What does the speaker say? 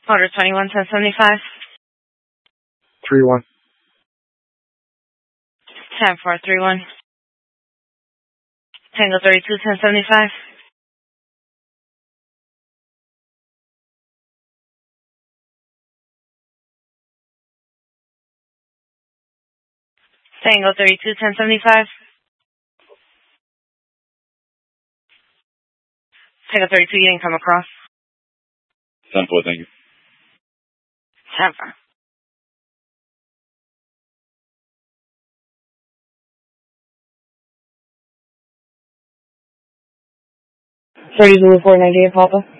Order 21, 1075. 3-1. 10-4, 3-1. Tango 32, 1075. Tango 32, 1075. Tango 32, you didn't come across. 10-4, thank you. 10-4. Zulu 498, Papa.